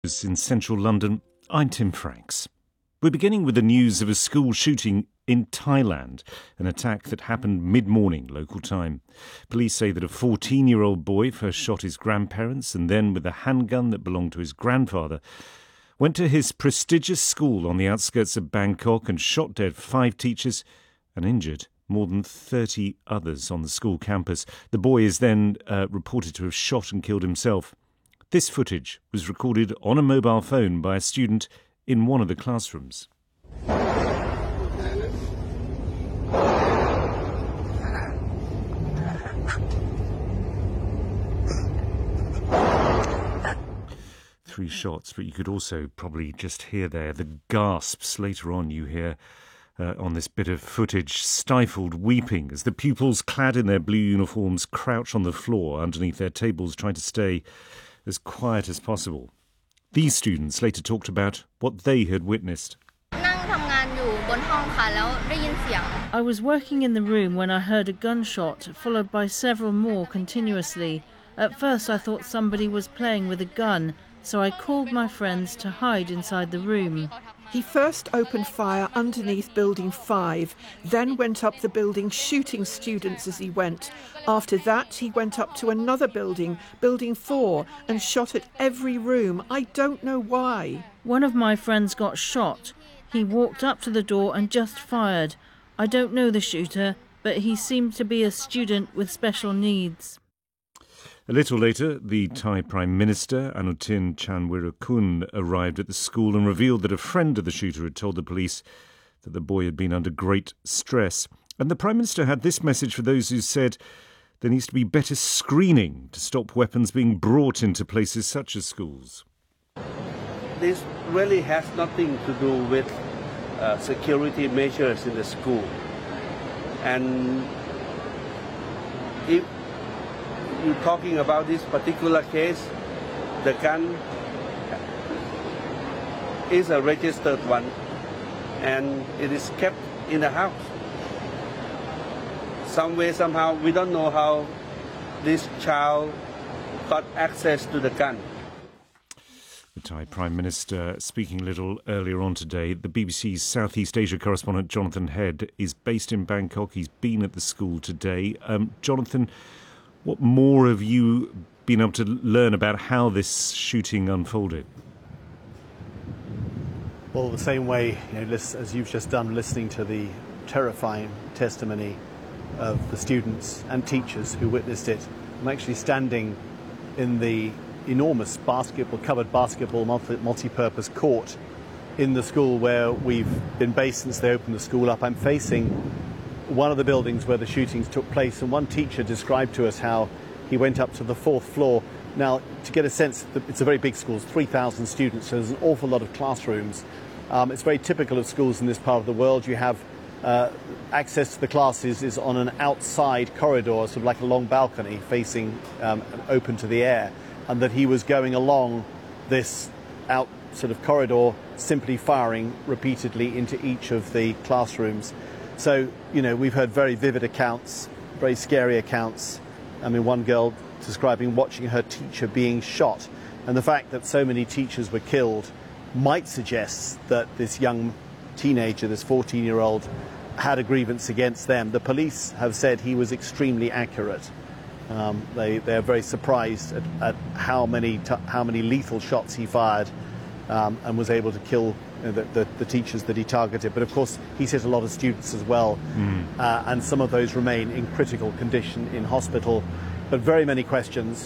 In central London, I'm Tim Franks. We're beginning with the news of a school shooting in Thailand, an attack that happened mid-morning local time. Police say that a 14-year-old boy first shot his grandparents and then, with a handgun that belonged to his grandfather, went to his prestigious school on the outskirts of Bangkok and shot dead 5 teachers and injured more than 30 others on the school campus. The boy is then reported to have shot and killed himself. This footage was recorded on a mobile phone by a student in one of the classrooms. 3 shots, but you could also probably just hear there the gasps later on you hear on this bit of footage, stifled weeping as the pupils clad in their blue uniforms crouch on the floor underneath their tables trying to stay as quiet as possible. These students later talked about what they had witnessed. I was working in the room when I heard a gunshot, followed by several more continuously. At first I thought somebody was playing with a gun, so I called my friends to hide inside the room. He first opened fire underneath Building 5, then went up the building shooting students as he went. After that, he went up to another building, Building 4, and shot at every room. I don't know why. One of my friends got shot. He walked up to the door and just fired. I don't know the shooter, but he seemed to be a student with special needs. A little later, the Thai Prime Minister, Anutin Chanvirakul, arrived at the school and revealed that a friend of the shooter had told the police that the boy had been under great stress. And the Prime Minister had this message for those who said there needs to be better screening to stop weapons being brought into places such as schools. This really has nothing to do with security measures in the school. And if you're talking about this particular case, the gun is a registered one and it is kept in the house. Some way, somehow, we don't know how this child got access to the gun. The Thai Prime Minister speaking a little earlier on today. The BBC's Southeast Asia correspondent Jonathan Head is based in Bangkok. He's been at the school today. Jonathan, what more have you been able to learn about how this shooting unfolded? Well, the same way, as you've just done, listening to the terrifying testimony of the students and teachers who witnessed it. I'm actually standing in the enormous covered basketball multi-purpose court in the school where we've been based since they opened the school up. I'm facing one of the buildings where the shootings took place, and one teacher described to us how he went up to the 4th floor. Now, to get a sense, it's a very big school, it's 3,000 students, so there's an awful lot of classrooms. It's very typical of schools in this part of the world. You have access to the classes is on an outside corridor, sort of like a long balcony facing open to the air, and that he was going along this out sort of corridor, simply firing repeatedly into each of the classrooms. So, we've heard very vivid accounts, very scary accounts. I mean, one girl describing watching her teacher being shot. And the fact that so many teachers were killed might suggest that this young teenager, this 14-year-old, had a grievance against them. The police have said he was extremely accurate. They're very surprised at how many lethal shots he fired and was able to kill the teachers that he targeted. But of course he's hit a lot of students as well, and some of those remain in critical condition in hospital. But very many questions.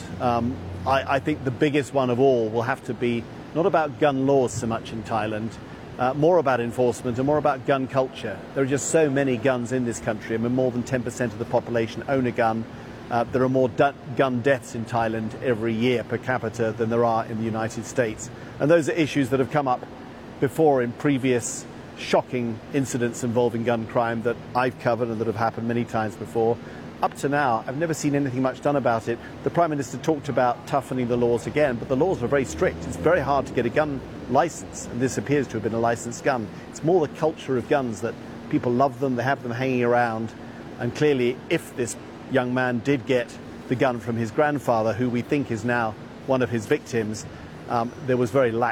I think the biggest one of all will have to be not about gun laws so much in Thailand, more about enforcement and more about gun culture. There are just so many guns in this country. I mean, more than 10% of the population own a gun. There are more gun deaths in Thailand every year per capita than there are in the United States. And those are issues that have come up before in previous shocking incidents involving gun crime that I've covered and that have happened many times before. Up to now, I've never seen anything much done about it. The Prime Minister talked about toughening the laws again, but the laws are very strict. It's very hard to get a gun license, and this appears to have been a licensed gun. It's more the culture of guns that people love them, they have them hanging around, and clearly if this young man did get the gun from his grandfather, who we think is now one of his victims, there was very lax